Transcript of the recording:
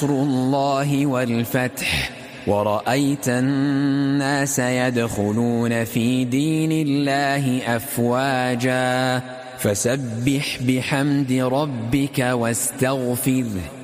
الله والفتح ورأيت الناس يدخلون في دين الله أفواجا فسبح بحمد ربك واستغفره